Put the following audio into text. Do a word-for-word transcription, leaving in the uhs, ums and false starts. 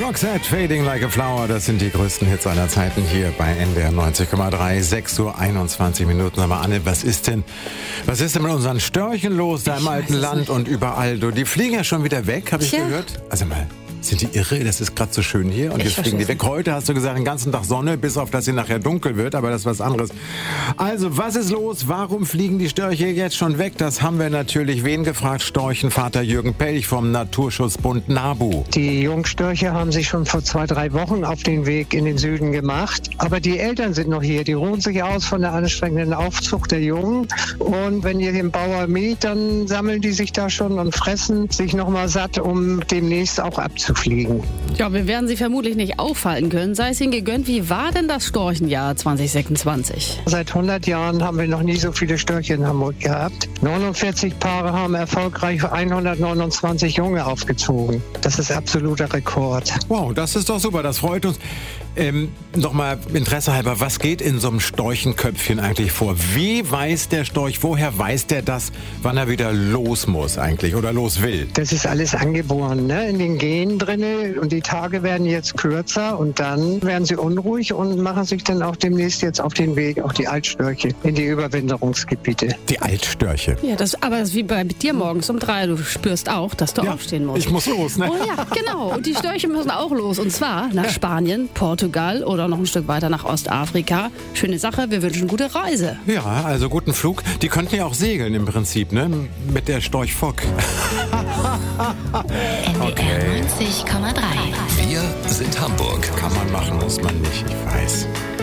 Roxette, Fading Like a Flower, das sind die größten Hits aller Zeiten hier bei N D R neunzig Komma drei, sechs Uhr einundzwanzig Minuten. Aber Anne, was ist denn, was ist denn mit unseren Störchen los da im alten Land und überall? Du, die fliegen ja schon wieder weg, habe ich Tja. gehört. Also mal, sind die irre? Das ist gerade so schön hier und Ich jetzt fliegen die versteh's weg. Heute hast du gesagt, den ganzen Tag Sonne, bis auf, dass sie nachher dunkel wird, aber das ist was anderes. Also, was ist los? Warum fliegen die Störche jetzt schon weg? Das haben wir natürlich wen gefragt? Storchenvater Jürgen Pelch vom Naturschutzbund NABU. Die Jungstörche haben sich schon vor zwei, drei Wochen auf den Weg in den Süden gemacht. Aber die Eltern sind noch hier. Die ruhen sich aus von der anstrengenden Aufzucht der Jungen. Und wenn ihr den Bauer mäht, dann sammeln die sich da schon und fressen sich noch mal satt, um demnächst auch abzufliegen. Ja, wir werden sie vermutlich nicht aufhalten können. Sei es ihnen gegönnt. Wie war denn das Storchenjahr zwanzig sechsundzwanzig? Seit hundert Jahren haben wir noch nie so viele Störche in Hamburg gehabt. neunundvierzig Paare haben erfolgreich hundertneunundzwanzig Junge aufgezogen. Das ist absoluter Rekord. Wow, das ist doch super, das freut uns. Ähm, Nochmal Interesse halber, was geht in so einem Storchenköpfchen eigentlich vor? Wie weiß der Storch, woher weiß der das, wann er wieder los muss eigentlich oder los will? Das ist alles angeboren, ne? In den Genen drinne, und die Tage werden jetzt kürzer und dann werden sie unruhig und machen sich dann auch demnächst jetzt auf den Weg, auch die Altstörche, in die Überwinterungsgebiete. Die Altstörche. Ja, das, aber das ist wie bei dir morgens um drei. Du spürst auch, dass du Ja, aufstehen musst. ich muss los, ne? Oh ja, genau. Und die Störche müssen auch los. Und zwar nach Spanien, Portugal oder noch ein Stück weiter nach Ostafrika. Schöne Sache, wir wünschen gute Reise. Ja, also guten Flug. Die könnten ja auch segeln im Prinzip, ne? Mit der Storch Fock. N D R neunzig Komma drei. Wir sind Hamburg. Kann man machen, muss man nicht, ich weiß.